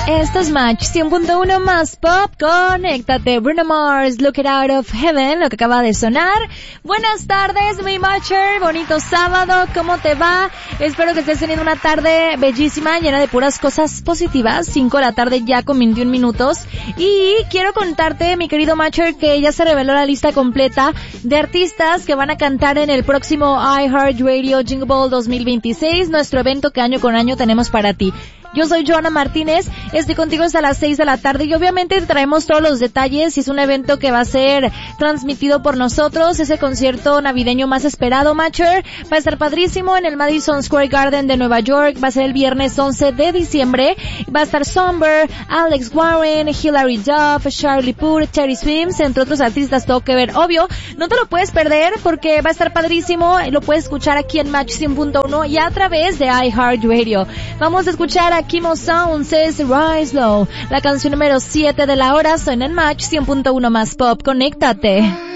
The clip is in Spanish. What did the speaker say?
Esto es Match 100.1 más pop. Conéctate. Bruno Mars, Look It Out of Heaven, lo que acaba de sonar. Buenas tardes, mi Matcher. Bonito sábado. ¿Cómo te va? Espero que estés teniendo una tarde bellísima, llena de puras cosas positivas. 5 de la tarde ya con 21 minutos. Y quiero contarte, mi querido Matcher, que ya se reveló la lista completa de artistas que van a cantar en el próximo iHeartRadio Jingle Ball 2026, nuestro evento que año con año tenemos para ti. Yo soy Joana Martínez, estoy contigo hasta las 6 de la tarde y obviamente te traemos todos los detalles. Y es un evento que va a ser transmitido por nosotros, ese concierto navideño más esperado, Matcher. Va a estar padrísimo en el Madison Square Garden de Nueva York, va a ser el viernes 11 de diciembre. Va a estar Somber, Alex Warren, Hilary Duff, Charlie Puth, Terry Swims, entre otros artistas, todo que ver. Obvio, no te lo puedes perder porque va a estar padrísimo, lo puedes escuchar aquí en Match 100.1 y a través de iHeartRadio. Vamos a escuchar a Kimo Sounds, es Rise Low, la canción número 7 de la hora, suena en Match 100.1 más pop. Conéctate.